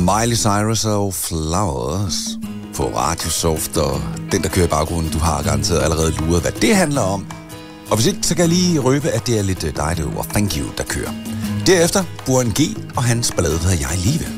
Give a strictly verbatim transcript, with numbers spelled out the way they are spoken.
Miley Cyrus og Flowers på Radiosoft, og den, der kører i baggrunden, du har garanteret allerede luret, hvad det handler om. Og hvis ikke, så kan jeg lige røbe, at det er lidt dig, det over Thank You, der kører. Derefter Burhan G og hans ballade, der hedder Jeg Live.